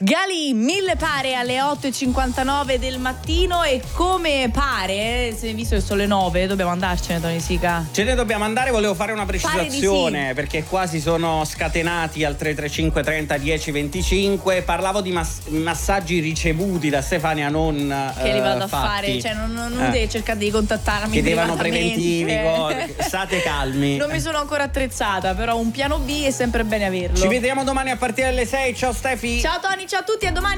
Gali, 1000 pare alle 8:59 del mattino e come pare, visto che sono le 9, dobbiamo andarcene, Tony Sica. Ce ne dobbiamo andare, volevo fare una precisazione sì, perché qua si sono scatenati al 335 30 10 25. Parlavo di massaggi ricevuti da Stefania, non che li vado fatti. A fare, cioè non devi cercare di contattarmi. Chiedevano preventivi, state calmi. Non mi sono ancora attrezzata, però un piano B è sempre bene averlo. Ci vediamo domani a partire dalle 6. Ciao Stefi. Ciao Tony, ciao a tutti, a domani.